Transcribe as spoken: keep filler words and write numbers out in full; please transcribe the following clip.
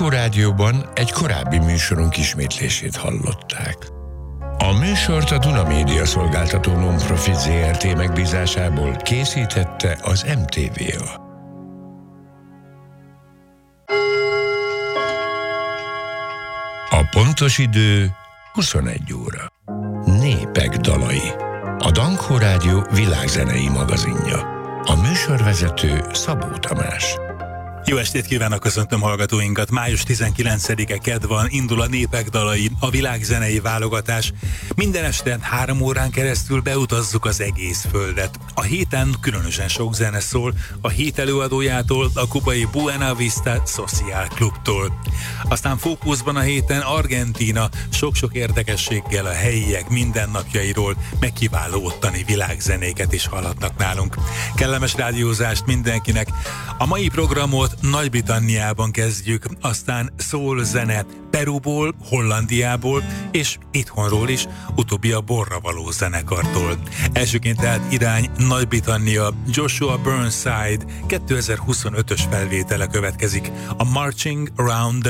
Dankó Rádióban egy korábbi műsorunk ismétlését hallották. A műsort a Duna Média Szolgáltató Non-Profit zé er té megbízásából készítette az em té vé á. A pontos idő huszonegy óra. Népek dalai. A Dankó Rádió világzenei magazinja. A műsorvezető Szabó Tamás. Jó estét kívánok, köszöntöm hallgatóinkat! május tizenkilencedike kedd van, indul a Népek dalai, a világzenei válogatás. Minden este három órán keresztül beutazzuk az egész földet. A héten különösen sok zene szól, a hét előadójától, a kubai Buena Vista Social Clubtól. Aztán fókuszban a héten Argentína, sok-sok érdekességgel a helyiek mindennapjairól, meg kiváló ottani világzenéket is hallhatnak nálunk. Kellemes rádiózást mindenkinek! A mai programot Nagy-Britanniában kezdjük, aztán soul zene Peruból, Hollandiából és itthonról is, utóbbi a Borravaló zenekartól. Elsőként tehát irány Nagy-Britannia, Joshua Burnside kétezer-huszonötös felvétele következik, a Marching Around the